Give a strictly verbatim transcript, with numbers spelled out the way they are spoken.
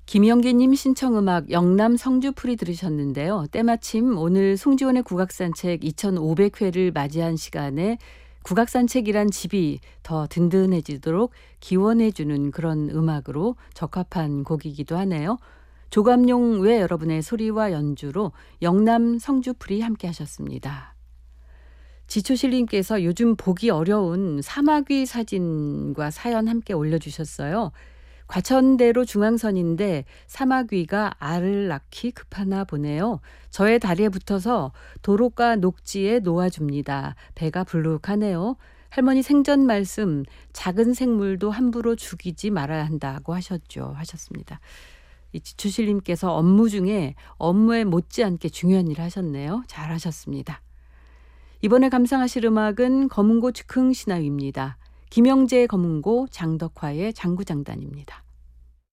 김영기님 신청음악 영남 성주풀이 들으셨는데요. 때마침 오늘 송지원의 국악산책 이천오백 회를 맞이한 시간에 국악산책이란 집이 더 든든해지도록 기원해주는 그런 음악으로 적합한 곡이기도 하네요. 조감용 외 여러분의 소리와 연주로 영남 성주풀이 함께 하셨습니다. 지초실님께서 요즘 보기 어려운 사마귀 사진과 사연 함께 올려주셨어요. 과천대로 중앙선인데 사마귀가 알을 낳기 급하나 보네요. 저의 다리에 붙어서 도로가 녹지에 놓아줍니다. 배가 불룩하네요. 할머니 생전 말씀, 작은 생물도 함부로 죽이지 말아야 한다고 하셨죠. 하셨습니다. 이 지추실님께서 업무 중에 업무에 못지않게 중요한 일을 하셨네요. 잘하셨습니다. 이번에 감상하실 음악은 검은고 즉흥 신화위입니다. 김영재의 검은고, 장덕화의 장구장단입니다.